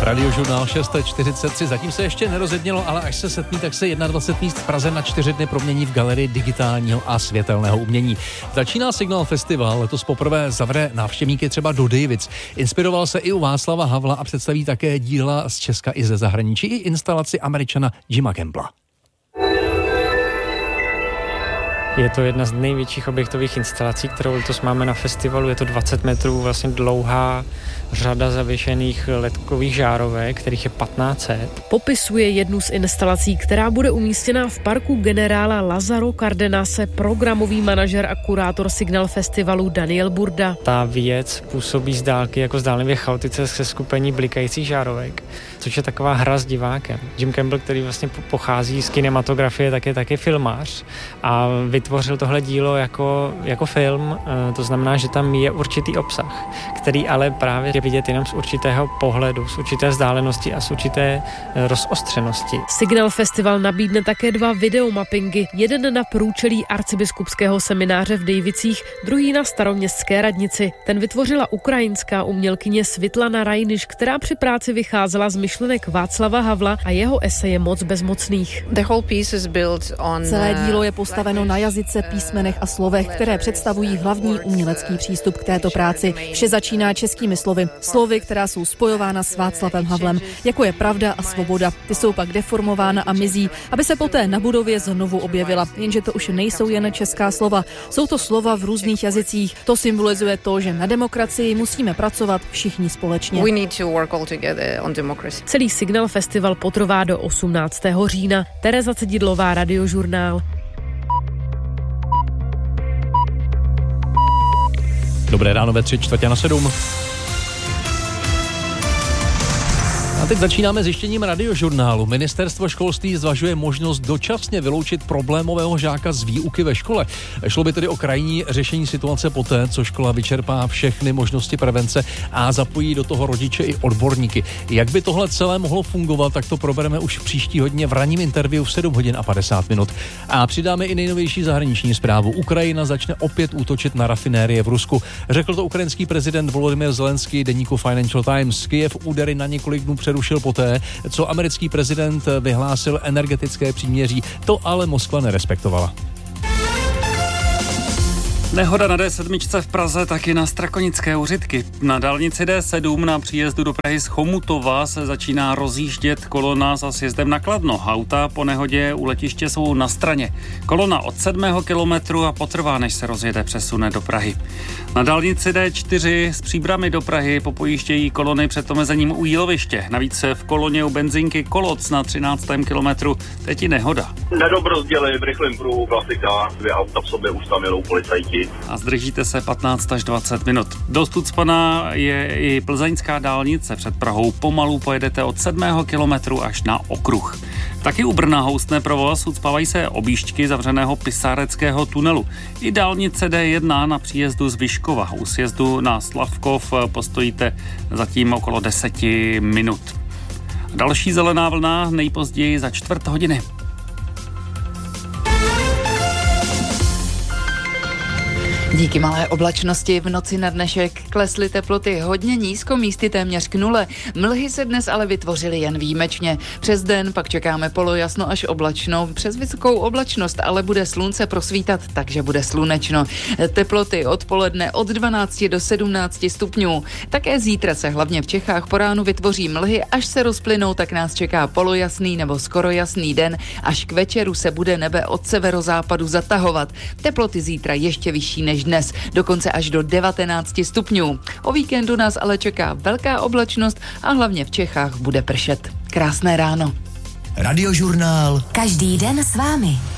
Radiožurnál 6:43, zatím se ještě nerozednělo, ale až se setmí, tak se 21 míst v Praze na 4 dny promění v galerii digitálního a světelného umění. Začíná Signal Festival, letos poprvé zavře návštěvníky třeba do Davids. Inspiroval se i u Václava Havla a představí také díla z Česka i ze zahraničí, i instalaci Američana Jima Campbella. Je to jedna z největších objektových instalací, kterou letos máme na festivalu. Je to 20 metrů vlastně dlouhá řada zavěšených ledkových žárovek, kterých je 1500. Popisuje jednu z instalací, která bude umístěna v parku generála Lazaro Cardenase, programový manažer a kurátor Signal Festivalu Daniel Burda. Ta věc působí z dálky jako zdánlivě chaotické seskupení blikajících žárovek, což je taková hra s divákem. Jim Campbell, který vlastně pochází z kinematografie, tak je taky filmář a vytvořil tohle dílo jako film, to znamená, že tam je určitý obsah, který ale právě je vidět jenom z určitého pohledu, z určité vzdálenosti a z určité rozostřenosti. Signal Festival nabídne také 2 videomappingy, jeden na průčelí arcibiskupského semináře v Dejvicích, druhý na staroměstské radnici. Ten vytvořila ukrajinská umělkyně Svitlana Rajniš, která při práci vycházela z myšlenek Václava Havla a jeho eseje Moc bezmocných. Celé dílo je postaveno na jazyce, písmenech a slovech, které představují hlavní umělecký přístup k této práci. Vše začíná českými slovy, která jsou spojována s Václavem Havlem, jako je pravda a svoboda. Ty jsou pak deformována a mizí, aby se poté na budově znovu objevila. Jenže to už nejsou jen česká slova. Jsou to slova v různých jazycích. To symbolizuje to, že na demokracii musíme pracovat všichni společně. Celý Signal Festival potrvá do 18. října. Tereza Cedidlová, Radiožurnál. Dobré ráno ve 6:45. A teď začínáme zjištěním Radiožurnálu. Ministerstvo školství zvažuje možnost dočasně vyloučit problémového žáka z výuky ve škole. Šlo by tedy o krajní řešení situace poté, co škola vyčerpá všechny možnosti prevence a zapojí do toho rodiče i odborníky. Jak by tohle celé mohlo fungovat, tak to probereme už příští hodně v ranním interview v 7:50. A přidáme i nejnovější zahraniční zprávu. Ukrajina začne opět útočit na rafinérie v Rusku. Řekl to ukrajinský prezident Volodymyr Zelenský deníku Financial Times. Kyjev údery na několik dnů přerušil poté, co americký prezident vyhlásil energetické příměří. To ale Moskva nerespektovala. Nehoda na D7 v Praze, taky na Strakonické Uřitky. Na dálnici D7 na příjezdu do Prahy z Chomutova se začíná rozjíždět kolona za sjezdem na Kladno. Auta po nehodě u letiště jsou na straně. Kolona od 7. kilometru a potrvá, než se rozjede, přesune do Prahy. Na dálnici D4 z Příbrami do Prahy popojíždějí kolony před omezením u Jíloviště. Navíc v koloně u benzinky Koloc na 13. kilometru teď i nehoda. Nedobrozděli v rychlém pruhu, klasika, 2 auta v sobě, už tam jedou policajti. A zdržíte se 15 až 20 minut. Dost ucpaná je i plzeňská dálnice před Prahou. Pomalu pojedete od 7. kilometru až na okruh. Taky u Brna houstne provoz, ucpávají se objížďky zavřeného Pisáreckého tunelu. I dálnice D1 na příjezdu z Vyškova. U sjezdu na Slavkov postojíte zatím okolo 10 minut. Další zelená vlna nejpozději za 1/4 hodiny. Díky malé oblačnosti v noci na dnešek klesly teploty hodně nízko, místy téměř k nule. Mlhy se dnes ale vytvořily jen výjimečně. Přes den pak čekáme polojasno až oblačno. Přes vysokou oblačnost ale bude slunce prosvítat, takže bude slunečno. Teploty odpoledne od 12 do 17 stupňů. Také zítra se hlavně v Čechách po ránu vytvoří mlhy, až se rozplynou, tak nás čeká polojasný nebo skoro jasný den. Až k večeru se bude nebe od severozápadu zatahovat. Teploty zítra ještě vyšší než dnes, dokonce až do 19 stupňů. O víkendu nás ale čeká velká oblačnost a hlavně v Čechách bude pršet. Krásné ráno. Radiožurnál. Každý den s vámi.